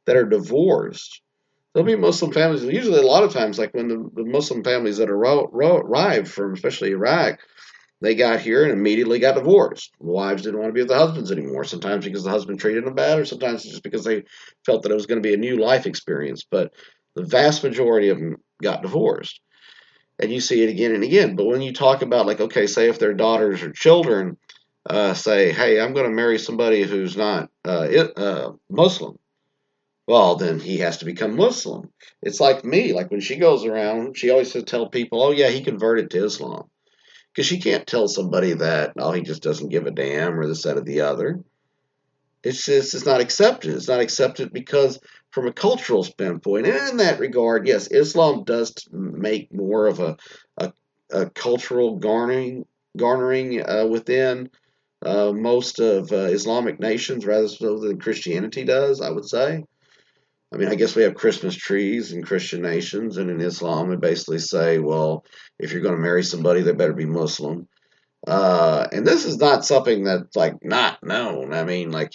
that are divorced. There'll be Muslim families. Usually, a lot of times, like when the Muslim families that arrived from, especially Iraq, they got here and immediately got divorced. The wives didn't want to be with the husbands anymore. Sometimes because the husband treated them bad, or sometimes just because they felt that it was going to be a new life experience. But the vast majority of them got divorced, and you see it again and again. But when you talk about, like, okay, say if their daughters or children say, "Hey, I'm going to marry somebody who's not Muslim," well, then he has to become Muslim. It's like me. Like when she goes around, she always has to tell people, "Oh yeah, he converted to Islam," because she can't tell somebody that, "Oh, he just doesn't give a damn," or this, that, or the other. It's not accepted. It's not accepted because from a cultural standpoint, and in that regard, yes, Islam does make more of a, a cultural garnering within most of Islamic nations rather so than Christianity does, I would say. I mean, I guess we have Christmas trees in Christian nations, and in Islam, we basically say, well, if you're going to marry somebody, they better be Muslim. And this is not something that's like not known. I mean, like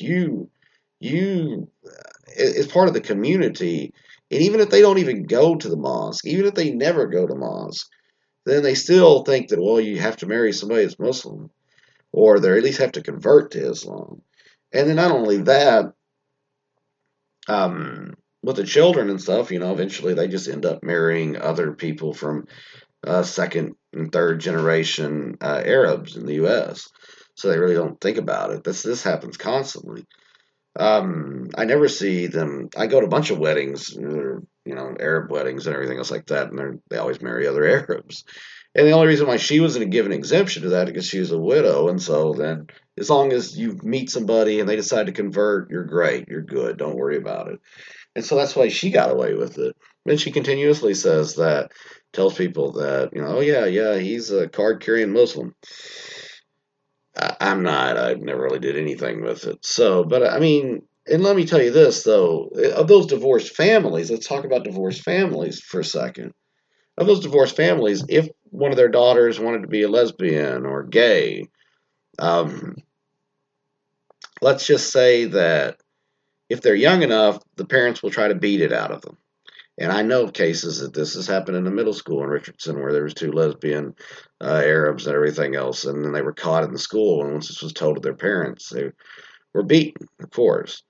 it's part of the community. And even if they don't even go to the mosque, even if they never go to mosque, then they still think that, well, you have to marry somebody that's Muslim, or they at least have to convert to Islam. And then not only that, with the children and stuff, eventually they just end up marrying other people from second and third generation Arabs in the U.S. So they really don't think about it. This happens constantly. I never see them. I go to a bunch of weddings, Arab weddings and everything else like that, and they always marry other Arabs. And the only reason why she wasn't given an exemption to that is because she was a widow, and so then as long as you meet somebody and they decide to convert, you're great, you're good, don't worry about it. And so that's why she got away with it. And she continuously says that, tells people that, oh yeah, yeah, he's a card carrying Muslim. I'm not. I never really did anything with it. So, but I mean, and let me tell you this though, of those divorced families, let's talk about divorced families for a second. Of those divorced families, if one of their daughters wanted to be a lesbian or gay, um, let's just say that if they're young enough, the parents will try to beat it out of them. And I know of cases that this has happened in the middle school in Richardson where there was two lesbian Arabs and everything else, and then they were caught in the school. And once this was told to their parents, they were beaten, of course.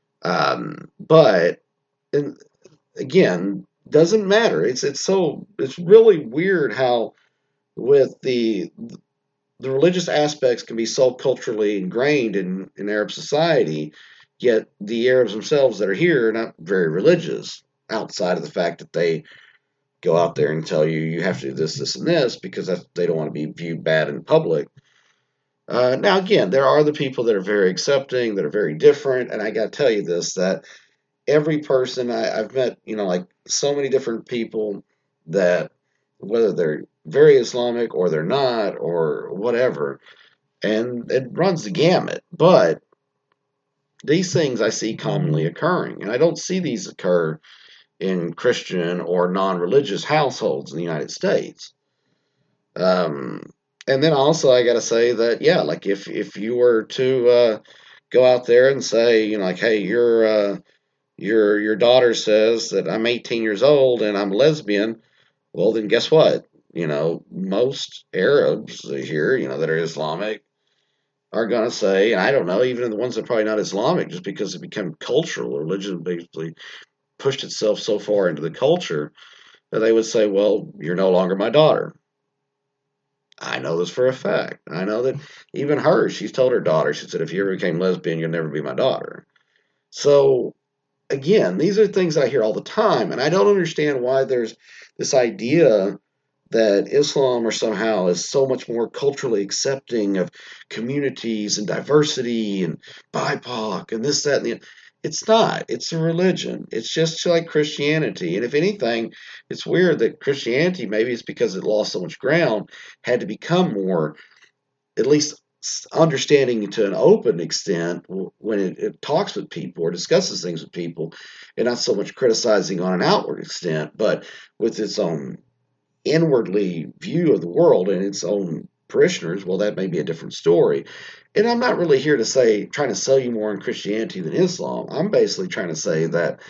But and again, doesn't matter. It's really weird how with the religious aspects can be so culturally ingrained in Arab society, yet the Arabs themselves that are here are not very religious, outside of the fact that they go out there and tell you you have to do this, this, and this because they don't want to be viewed bad in public. Now, again, there are the people that are very accepting, that are very different, and I got to tell you this that every person I've met, like so many different people that whether they're very Islamic or they're not or whatever, and it runs the gamut. But these things I see commonly occurring, and I don't see these occur in Christian or non-religious households in the United States. Um, and then also I got to say that yeah, like if you were to go out there and say like hey your daughter says that I'm 18 years old and I'm lesbian, well then guess what? Most Arabs here that are Islamic are going to say, and I don't know, even the ones that are probably not Islamic, just because it become cultural, religion basically pushed itself so far into the culture that they would say, well, you're no longer my daughter. I know this for a fact. I know that even her, she's told her daughter, she said, if you ever became lesbian, you'll never be my daughter. So, again, these are things I hear all the time, and I don't understand why there's this idea that Islam or somehow is so much more culturally accepting of communities and diversity and BIPOC and this, that, and the. It's not. It's a religion. It's just like Christianity. And if anything, it's weird that Christianity, maybe it's because it lost so much ground, had to become more, at least understanding to an open extent when it talks with people or discusses things with people, and not so much criticizing on an outward extent, but with its own inwardly view of the world and its own parishioners, well, that may be a different story. And I'm not really here to say, trying to sell you more on Christianity than Islam. I'm basically trying to say that